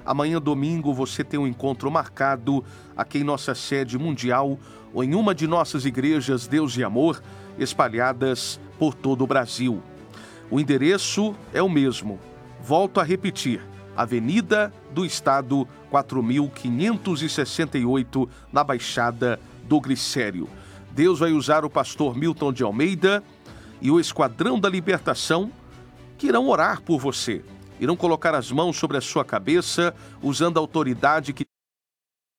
Amanhã, domingo, você tem um encontro marcado aqui em nossa sede mundial ou em uma de nossas igrejas Deus e Amor, espalhadas por todo o Brasil. O endereço é o mesmo. Volto a repetir. Avenida do Estado, 4568, na Baixada do Glicério. Deus vai usar o pastor Milton de Almeida e o Esquadrão da Libertação, que irão orar por você. Irão colocar as mãos sobre a sua cabeça, usando a autoridade que